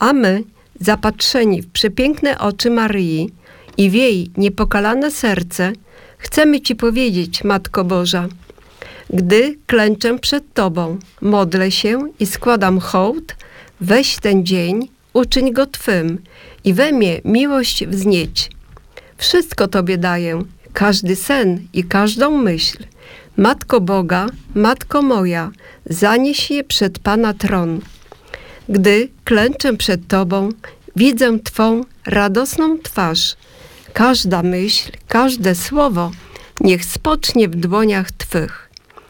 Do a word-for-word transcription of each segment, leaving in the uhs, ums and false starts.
A my, zapatrzeni w przepiękne oczy Maryi i w jej niepokalane serce, chcemy Ci powiedzieć, Matko Boża, gdy klęczę przed Tobą, modlę się i składam hołd, weź ten dzień, uczyń go Twym i we mnie miłość wznieć. Wszystko Tobie daję, każdy sen i każdą myśl. Matko Boga, Matko moja, zanieś je przed Pana tron. Gdy klęczę przed Tobą, widzę Twą radosną twarz. Każda myśl, każde słowo niech spocznie w dłoniach Twych.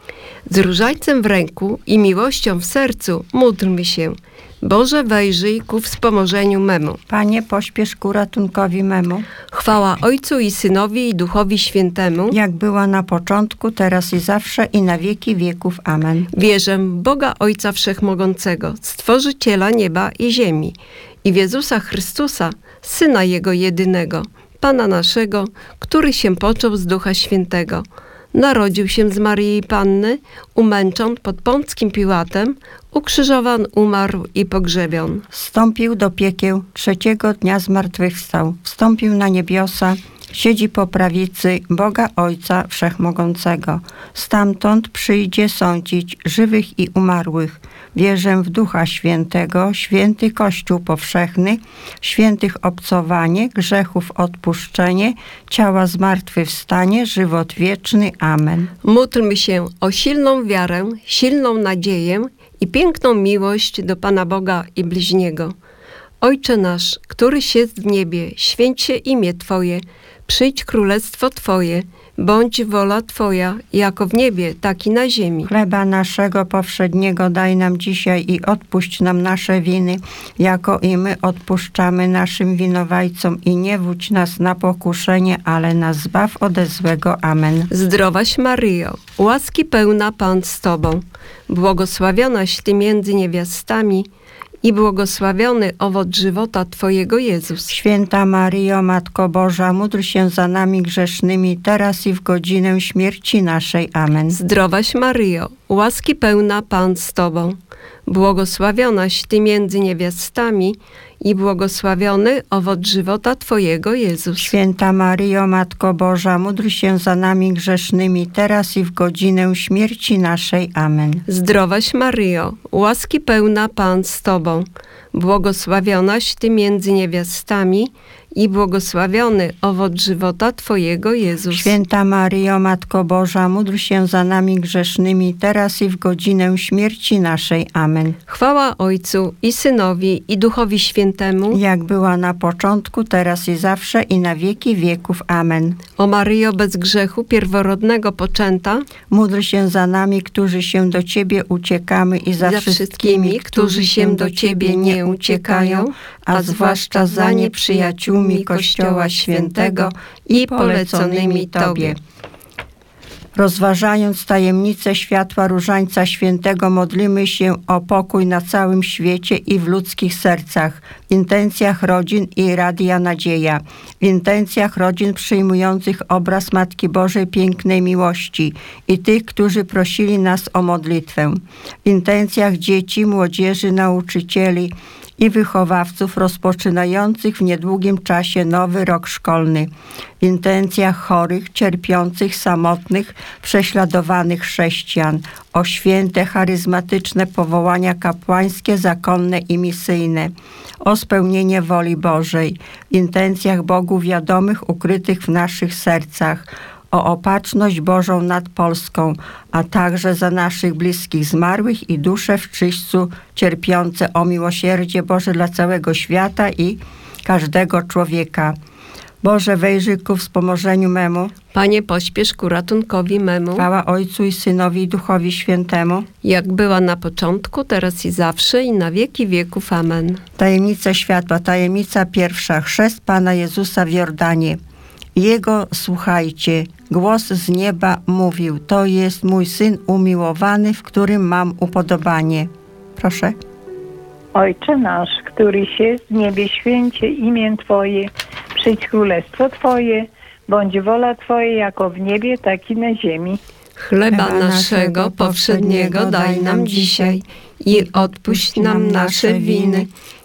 Z różańcem w ręku i miłością w sercu módlmy się. Boże, wejrzyj ku wspomożeniu memu. Panie, pośpiesz ku ratunkowi memu. Chwała Ojcu i Synowi i Duchowi Świętemu, Jak była na początku, teraz i zawsze i na wieki wieków. Amen. wierzę w Boga Ojca Wszechmogącego, Stworzyciela nieba i ziemi, i w Jezusa Chrystusa, Syna Jego jedynego, Pana naszego, który się począł z Ducha Świętego. Narodził się z Maryi Panny, umęczon pod Pąckim Piłatem, ukrzyżowan, umarł i pogrzebion. Wstąpił do piekieł, trzeciego dnia zmartwychwstał. Wstąpił na niebiosa, siedzi po prawicy Boga Ojca Wszechmogącego. Stamtąd przyjdzie sądzić żywych i umarłych. Wierzę w Ducha Świętego, święty Kościół powszechny, świętych obcowanie, grzechów odpuszczenie, ciała zmartwychwstanie, żywot wieczny. Amen. Módlmy się o silną wiarę, silną nadzieję i piękną miłość do Pana Boga i bliźniego. Ojcze nasz, któryś jest w niebie, święć się imię Twoje, przyjdź królestwo Twoje, bądź wola Twoja, jako w niebie, tak i na ziemi. Chleba naszego powszedniego daj nam dzisiaj i odpuść nam nasze winy, jako i my odpuszczamy naszym winowajcom, i nie wódź nas na pokuszenie, ale nas zbaw ode złego. Amen. Zdrowaś Maryjo, łaski pełna Pan z Tobą, błogosławionaś Ty między niewiastami i błogosławiony owoc żywota Twojego Jezus. Święta Maryjo, Matko Boża, módl się za nami grzesznymi, teraz i w godzinę śmierci naszej. Amen. Zdrowaś Maryjo, łaski pełna Pan z Tobą, błogosławionaś Ty między niewiastami i błogosławiony owoc żywota Twojego Jezus. Święta Maryjo, Matko Boża, módl się za nami grzesznymi, teraz i w godzinę śmierci naszej. Amen. Zdrowaś Maryjo, łaski pełna Pan z Tobą, błogosławionaś Ty między niewiastami i błogosławiony owoc żywota Twojego Jezus. Święta Maryjo, Matko Boża, módl się za nami grzesznymi, teraz i w godzinę śmierci naszej. Amen. Chwała Ojcu i Synowi i Duchowi Świętemu, Jak była na początku, teraz i zawsze i na wieki wieków. Amen. o Maryjo bez grzechu pierworodnego poczęta, Módl się za nami, którzy się do Ciebie uciekamy, i za, za wszystkimi, którzy się do Ciebie nie uciekają, a zwłaszcza za nieprzyjaciółmi Kościoła Świętego i poleconymi Tobie. Rozważając tajemnicę światła Różańca Świętego, modlimy się o pokój na całym świecie i w ludzkich sercach, w intencjach rodzin i Radia Nadzieja, w intencjach rodzin przyjmujących obraz Matki Bożej Pięknej Miłości i tych, którzy prosili nas o modlitwę, w intencjach dzieci, młodzieży, nauczycieli i wychowawców rozpoczynających w niedługim czasie nowy rok szkolny, w intencjach chorych, cierpiących, samotnych, prześladowanych chrześcijan, o święte, charyzmatyczne powołania kapłańskie, zakonne i misyjne, o spełnienie woli Bożej, w intencjach Bogu wiadomych, ukrytych w naszych sercach, o opatrzność Bożą nad Polską, a także za naszych bliskich zmarłych i dusze w czyśćcu cierpiące, o miłosierdzie Boże dla całego świata i każdego człowieka. Boże, wejrzyj ku wspomożeniu memu. Panie, pośpiesz ku ratunkowi memu, Chwała Ojcu i Synowi i Duchowi Świętemu. jak była na początku, teraz i zawsze i na wieki wieków. Amen. Tajemnica światła, tajemnica pierwsza. Chrzest Pana Jezusa w Jordanie. Jego słuchajcie. Głos z nieba mówił: to jest mój Syn umiłowany, w którym mam upodobanie. Proszę. Ojcze nasz, któryś jest w niebie, święcie imię Twoje, przyjdź królestwo Twoje, bądź wola Twoja jako w niebie, tak i na ziemi. Chleba naszego powszedniego daj nam dzisiaj i odpuść nam nasze winy,